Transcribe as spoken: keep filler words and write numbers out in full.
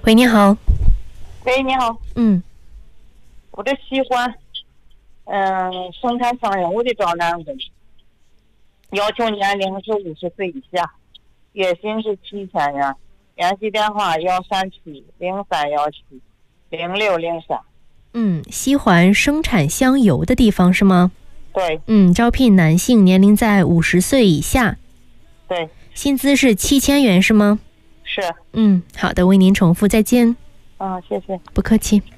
喂，你好。 喂，你好。 嗯， 我这喜欢，嗯、呃，生产商人，我的找男工，要求年龄是五十岁以下，月薪是七千元，联系电话幺三七零三幺七零六零三。 嗯，西环生产香油的地方是吗？ 对。 嗯，招聘男性，年龄在五十岁以下。 对。 薪资是七千元是吗？ 是。 嗯，好的，为您重复，再见。 嗯，谢谢。 不客气。